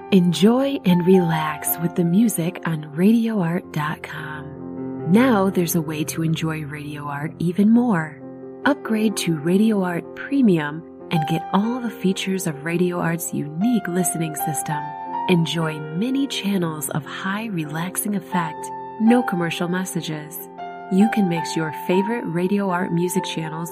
Enjoy and relax with the music on RadioArt.com. Now there's a way to enjoy Radio Art even more. Upgrade to Radio Art Premium and get all the features of Radio Art's unique listening system. Enjoy many channels of high relaxing effect, no commercial messages. You can mix your favorite Radio Art music channels